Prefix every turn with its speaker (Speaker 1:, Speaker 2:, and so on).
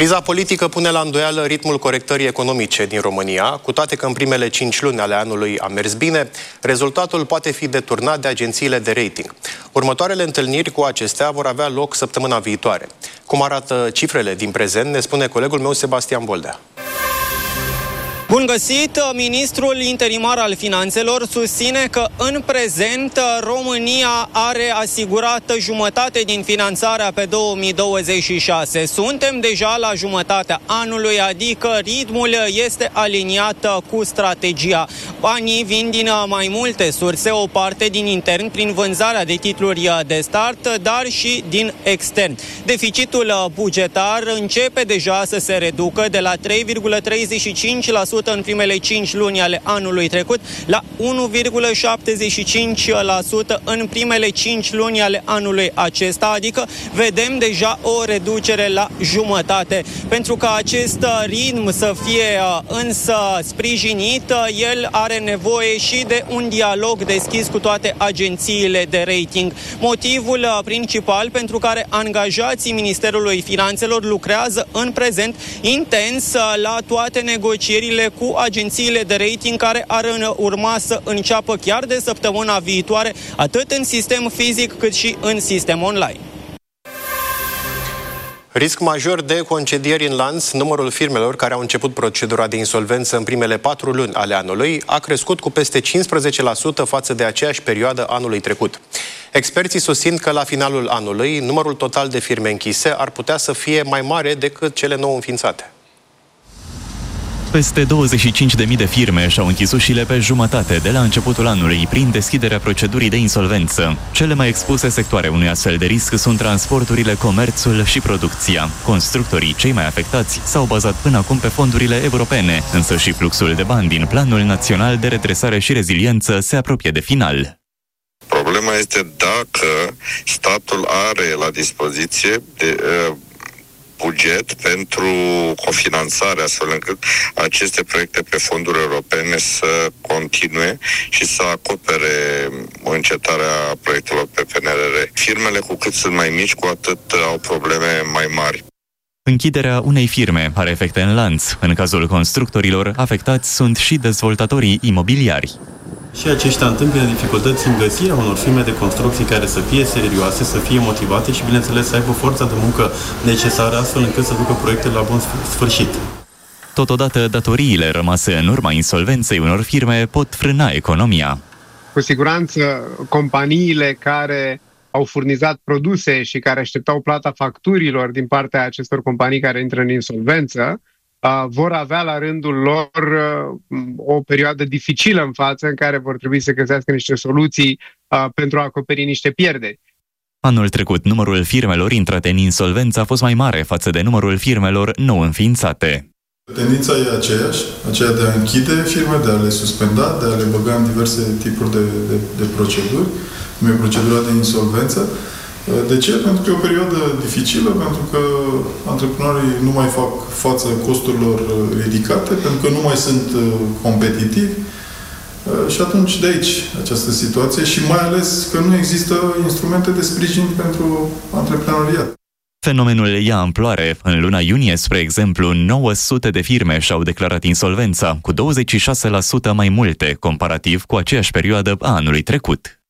Speaker 1: Criza politică pune la îndoială ritmul corectării economice din România, cu toate că în primele 5 luni ale anului a mers bine, rezultatul poate fi deturnat de agențiile de rating. Următoarele întâlniri cu acestea vor avea loc săptămâna viitoare. Cum arată cifrele din prezent, ne spune colegul meu Sebastian Boldea.
Speaker 2: Bun găsit! Ministrul interimar al Finanțelor susține că în prezent România are asigurată jumătate din finanțarea pe 2026. Suntem deja la jumătatea anului, adică ritmul este aliniat cu strategia. Banii vin din mai multe surse, o parte din intern prin vânzarea de titluri de start, dar și din extern. Deficitul bugetar începe deja să se reducă de la 3,35% în primele 5 luni ale anului trecut la 1,75% în primele 5 luni ale anului acesta, adică vedem deja o reducere la jumătate. Pentru ca acest ritm să fie însă sprijinit, el are nevoie și de un dialog deschis cu toate agențiile de rating. Motivul principal pentru care angajații Ministerului Finanțelor lucrează în prezent intens la toate negocierile cu agențiile de rating care ar urma să înceapă chiar de săptămâna viitoare, atât în sistem fizic cât și în sistem online.
Speaker 1: Risc major de concedieri în lanț. Numărul firmelor care au început procedura de insolvență în primele 4 luni ale anului a crescut cu peste 15% față de aceeași perioadă anului trecut. Experții susțin că la finalul anului numărul total de firme închise ar putea să fie mai mare decât cele nou înființate.
Speaker 3: Peste 25.000 de firme și-au închis ușile pe jumătate de la începutul anului prin deschiderea procedurii de insolvență. Cele mai expuse sectoare unui astfel de risc sunt transporturile, comerțul și producția. Constructorii, cei mai afectați, s-au bazat până acum pe fondurile europene, însă și fluxul de bani din Planul Național de Redresare și Reziliență se apropie de final.
Speaker 4: Problema este dacă statul are la dispoziție buget pentru cofinanțare, astfel încât aceste proiecte pe fonduri europene să continue și să acopere încetarea proiectelor pe PNRR. Firmele, cu cât sunt mai mici, cu atât au probleme mai mari.
Speaker 3: Închiderea unei firme are efecte în lanț. În cazul constructorilor, afectați sunt și dezvoltatorii imobiliari.
Speaker 5: Și aceștia întâmpină dificultăți în găsirea unor firme de construcții care să fie serioase, să fie motivate și, bineînțeles, să aibă forța de muncă necesară astfel încât să ducă proiectele la bun sfârșit.
Speaker 3: Totodată, datoriile rămase în urma insolvenței unor firme pot frâna economia.
Speaker 6: Cu siguranță, companiile care au furnizat produse și care așteptau plata facturilor din partea acestor companii care intră în insolvență, vor avea la rândul lor o perioadă dificilă în față în care vor trebui să găsească niște soluții pentru a acoperi niște pierderi.
Speaker 3: Anul trecut, numărul firmelor intrate în insolvență a fost mai mare față de numărul firmelor nou înființate.
Speaker 7: Tendința e aceea de a închide firme, de a le suspenda, de a le băga în diverse tipuri de proceduri, cum e procedura de insolvență. De ce? Pentru că e o perioadă dificilă, pentru că antreprenorii nu mai fac față costurilor ridicate, pentru că nu mai sunt competitivi și atunci de aici această situație și mai ales că nu există instrumente de sprijin pentru antreprenoriat.
Speaker 3: Fenomenul ia amploare. În luna iunie, spre exemplu, 900 de firme și-au declarat insolvența, cu 26% mai multe, comparativ cu aceeași perioadă a anului trecut.